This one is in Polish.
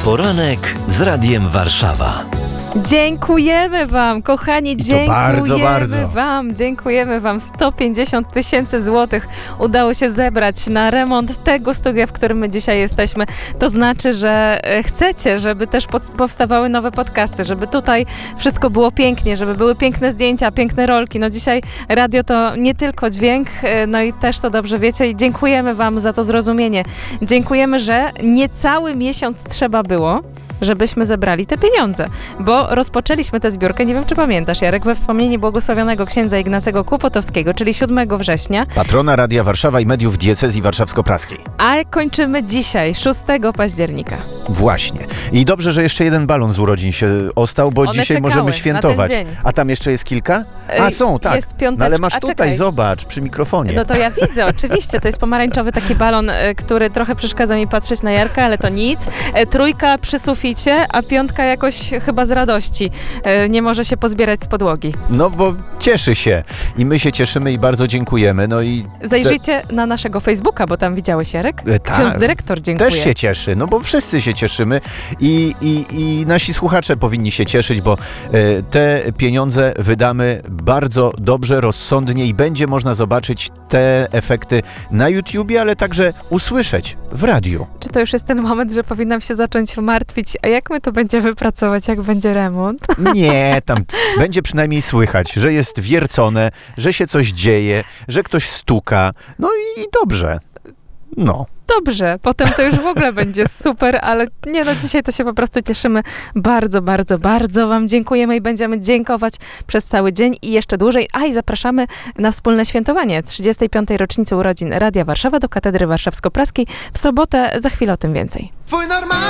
Poranek z Radiem Warszawa. Dziękujemy Wam, kochani, dziękujemy Wam. 150 000 złotych udało się zebrać na remont tego studia, w którym my dzisiaj jesteśmy. To znaczy, że chcecie, żeby też powstawały nowe podcasty, żeby tutaj wszystko było pięknie, żeby były piękne zdjęcia, piękne rolki. No dzisiaj radio to nie tylko dźwięk, no i też to dobrze wiecie i dziękujemy Wam za to zrozumienie. Dziękujemy, że niecały miesiąc trzeba było, żebyśmy zebrali te pieniądze, bo rozpoczęliśmy tę zbiórkę, nie wiem czy pamiętasz, Jarek, we wspomnieniu błogosławionego księdza Ignacego Kłopotowskiego, czyli 7 września. Patrona Radia Warszawa i mediów diecezji warszawsko-praskiej. A kończymy dzisiaj, 6 października. Właśnie. I dobrze, że jeszcze jeden balon z urodzin się ostał, bo dzisiaj możemy świętować. A tam jeszcze jest kilka? A są, tak. Jest piąteczka. No ale masz tutaj, czekaj. Zobacz, przy mikrofonie. No to ja widzę, oczywiście, to jest pomarańczowy taki balon, który trochę przeszkadza mi patrzeć na Jarka, ale to nic. 3 przy suficie, a 5 jakoś chyba z radości nie może się pozbierać z podłogi. No bo cieszy się i my się cieszymy i bardzo dziękujemy. No i zajrzyjcie na naszego Facebooka, bo tam widziałeś, Jarek? Ksiądz dyrektor dziękuję. Też się cieszy, no bo wszyscy się cieszymy i nasi słuchacze powinni się cieszyć, bo te pieniądze wydamy bardzo dobrze, rozsądnie i będzie można zobaczyć te efekty na YouTubie, ale także usłyszeć w radiu. Czy to już jest ten moment, że powinnam się zacząć martwić, a jak my to będziemy pracować, jak będzie remont? Nie, tam będzie przynajmniej słychać, że jest wiercone, że się coś dzieje, że ktoś stuka, no i dobrze. No. Dobrze, potem to już w ogóle będzie super, ale nie no, dzisiaj to się po prostu cieszymy. Bardzo, bardzo, bardzo Wam dziękujemy i będziemy dziękować przez cały dzień i jeszcze dłużej. A i zapraszamy na wspólne świętowanie 35. rocznicy urodzin Radia Warszawa do Katedry Warszawsko-Praskiej w sobotę. Za chwilę o tym więcej.